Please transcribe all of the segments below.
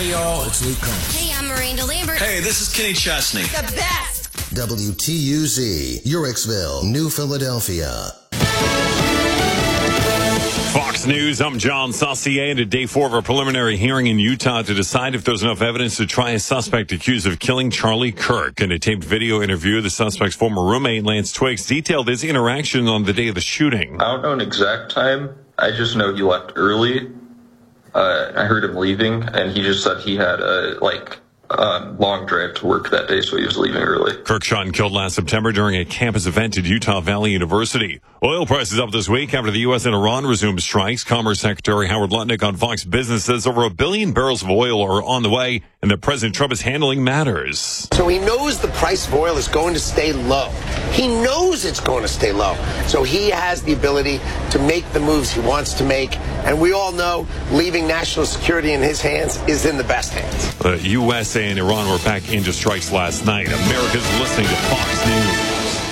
Hey, y'all, it's Luke Combs. Hey, I'm Miranda Lambert. Hey, this is Kenny Chesney. The best. WTUZ, Uricksville, New Philadelphia. Fox News, I'm John Saucier, and at day 4 of a preliminary hearing in Utah to decide if there's enough evidence to try a suspect accused of killing Charlie Kirk. In a taped video interview, the suspect's former roommate, Lance Twiggs, detailed his interaction on the day of the shooting. I don't know an exact time. I just know he left early. I heard him leaving, and he just said he had a long drive to work that day, so he was leaving early. Kirk shot and killed last September during a campus event at Utah Valley University. Oil prices up this week after the U.S. and Iran resumed strikes. Commerce Secretary Howard Lutnick on Fox Business says over 1 billion barrels of oil are on the way, and that President Trump is handling matters. So he knows the price of oil is going to stay low. He knows it's going to stay low. So he has the ability to make the moves he wants to make. And we all know leaving national security in his hands is in the best hands. The USA and Iran were back into strikes last night. America's listening to Fox News.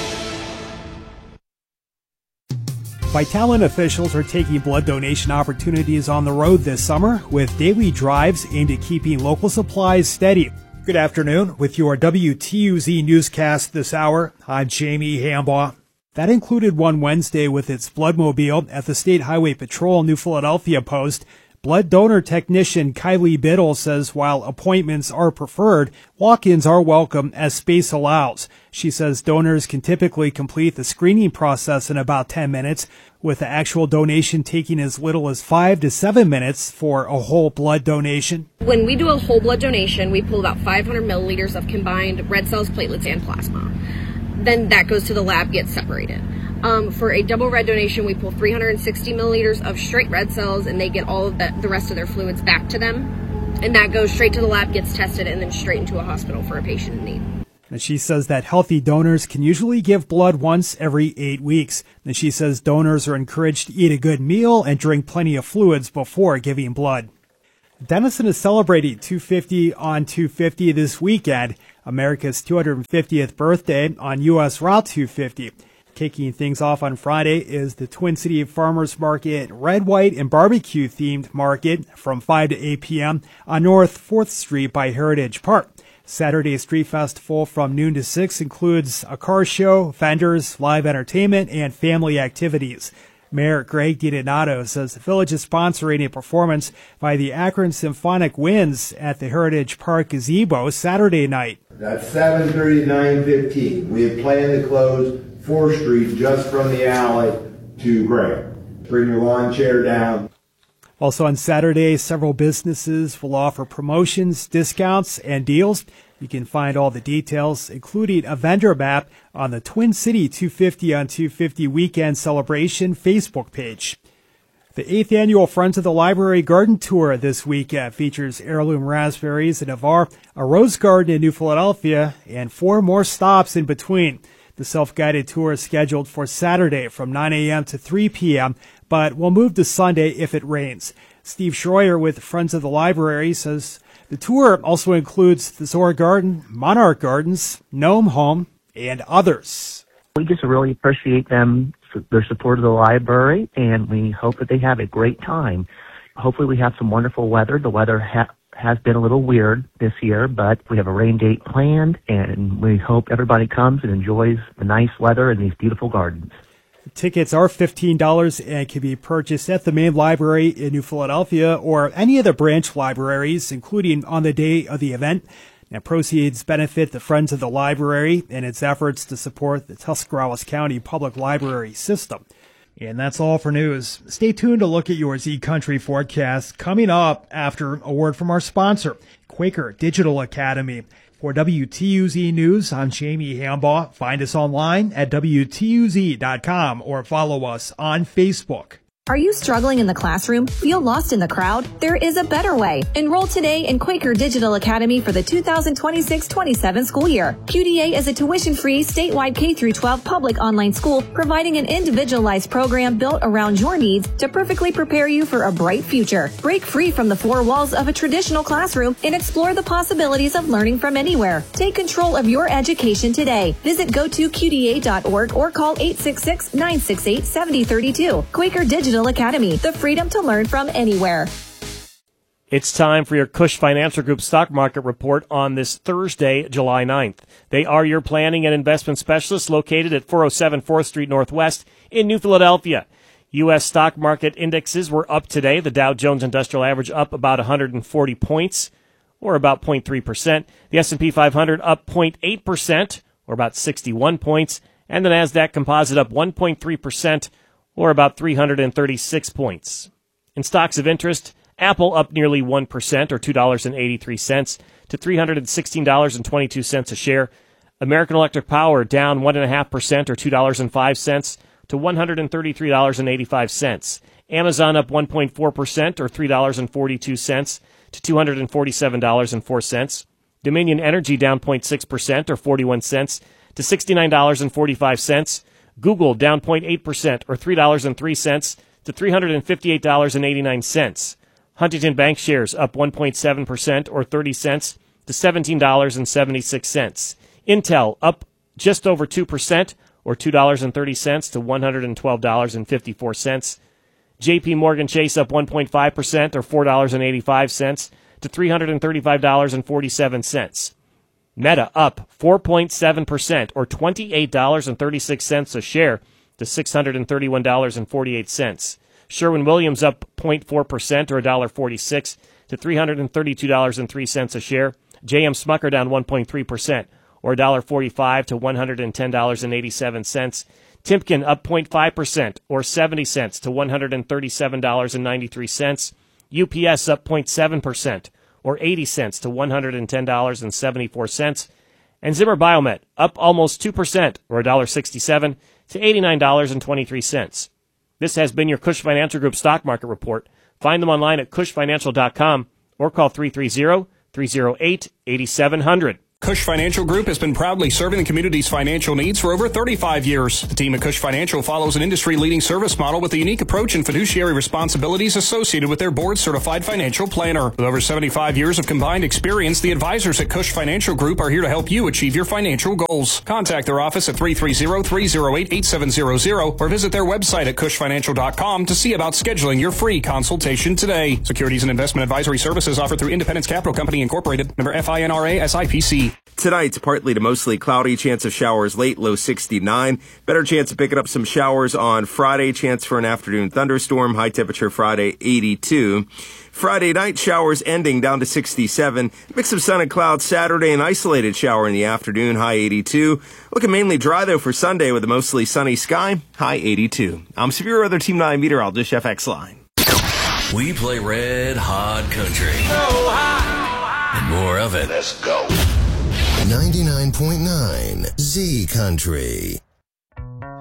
Vitalant officials are taking blood donation opportunities on the road this summer with daily drives aimed at keeping local supplies steady. Good afternoon. With your WTUZ newscast this hour, I'm Jamie Hambaugh. That included one Wednesday with its Bloodmobile at the State Highway Patrol New Philadelphia post. Blood donor technician Kylie Biddle says while appointments are preferred, walk-ins are welcome as space allows. She says donors can typically complete the screening process in about 10 minutes, with the actual donation taking as little as 5 to 7 minutes for a whole blood donation. When we do a whole blood donation, we pull about 500 milliliters of combined red cells, platelets, and plasma. Then that goes to the lab, gets separated. For a double red donation, we pull 360 milliliters of straight red cells, and they get all of the rest of their fluids back to them. And that goes straight to the lab, gets tested, and then straight into a hospital for a patient in need. And she says that healthy donors can usually give blood once every 8 weeks. And she says donors are encouraged to eat a good meal and drink plenty of fluids before giving blood. Denison is celebrating 250 on 250 this weekend, America's 250th birthday on U.S. Route 250. Kicking things off on Friday is the Twin City Farmers Market Red, White, and Barbecue themed market from 5 to 8 p.m. on North 4th Street by Heritage Park. Saturday Street Festival from noon to 6 includes a car show, vendors, live entertainment, and family activities. Mayor Greg DiDonato says the village is sponsoring a performance by the Akron Symphonic Winds at the Heritage Park Gazebo Saturday night. That's 7:30 to 9:15. We have planned to close 4th Street just from the alley to Graham. Bring your lawn chair down. Also on Saturday, several businesses will offer promotions, discounts, and deals. You can find all the details, including a vendor map, on the Twin City 250 on 250 Weekend Celebration Facebook page. The 8th annual Friends of the Library Garden Tour this weekend features heirloom raspberries in Navarre, a rose garden in New Philadelphia, and 4 more stops in between. The self-guided tour is scheduled for Saturday from 9 a.m. to 3 p.m., but will move to Sunday if it rains. Steve Schroyer with Friends of the Library says the tour also includes the Zora Garden, Monarch Gardens, Gnome Home, and others. We just really appreciate them, their support of the library, and we hope that they have a great time. Hopefully we have some wonderful weather. The weather has been a little weird this year, but we have a rain date planned, and we hope everybody comes and enjoys the nice weather and these beautiful gardens. Tickets are $15 and can be purchased at the main library in New Philadelphia or any of the branch libraries, including on the day of the event. Now, proceeds benefit the Friends of the Library and its efforts to support the Tuscarawas County Public Library system. And that's all for news. Stay tuned to look at your Z Country forecast coming up after a word from our sponsor, Quaker Digital Academy. For WTUZ News, I'm Jamie Hambaugh. Find us online at WTUZ.com or follow us on Facebook. Are you struggling in the classroom? Feel lost in the crowd? There is a better way. Enroll today in Quaker Digital Academy for the 2026-27 school year. QDA is a tuition-free statewide K-12 public online school providing an individualized program built around your needs to perfectly prepare you for a bright future. Break free from the 4 walls of a traditional classroom and explore the possibilities of learning from anywhere. Take control of your education today. Visit gotoqda.org or call 866-968-7032. Quaker Digital Academy, the freedom to learn from anywhere. It's time for your Cush Financial Group stock market report on this Thursday, July 9th. They are your planning and investment specialists located at 407 4th Street Northwest in New Philadelphia. U.S. stock market indexes were up today. The Dow Jones Industrial Average up about 140 points, or about 0.3%. The S&P 500 up 0.8%, or about 61 points. And the NASDAQ Composite up 1.3%, or about 336 points. In stocks of interest, Apple up nearly 1%, or $2.83, to $316.22 a share. American Electric Power down 1.5%, or $2.05, to $133.85. Amazon up 1.4%, or $3.42, to $247.04. Dominion Energy down 0.6%, or 41 cents, to $69.45. Google down 0.8%, or $3.03, to $358.89. Huntington Bank shares up 1.7%, or 30 cents, to $17.76. Intel up just over 2%, or $2.30, to $112.54. J.P. Morgan Chase up 1.5%, or $4.85, to $335.47. Meta up 4.7%, or $28.36 a share, to $631.48. Sherwin-Williams up 0.4%, or $1.46, to $332.03 a share. J.M. Smucker down 1.3%, or $1.45, to $110.87. Timken up 0.5%, or 70 cents, to $137.93. UPS up 0.7%, or 80 cents, to $110.74. And Zimmer Biomet up almost 2%, or $1.67, to $89.23. This has been your Cush Financial Group stock market report. Find them online at cushfinancial.com or call 330-308-8700. Cush Financial Group has been proudly serving the community's financial needs for over 35 years. The team at Cush Financial follows an industry-leading service model with a unique approach and fiduciary responsibilities associated with their board-certified financial planner. With over 75 years of combined experience, the advisors at Cush Financial Group are here to help you achieve your financial goals. Contact their office at 330-308-8700 or visit their website at cushfinancial.com to see about scheduling your free consultation today. Securities and investment advisory services offered through Independence Capital Company, Incorporated, member FINRA SIPC. Tonight's partly to mostly cloudy, chance of showers late, low 69. Better chance of picking up some showers on Friday, chance for an afternoon thunderstorm, high temperature Friday, 82. Friday night, showers ending down to 67. Mix of sun and clouds Saturday, an isolated shower in the afternoon, high 82. Looking mainly dry, though, for Sunday with a mostly sunny sky, high 82. I'm Severe Weather Team 9 meteorologist Jeff Exline. We play red hot country. So hot. And more of it. Let's go. 99.9 Z Country.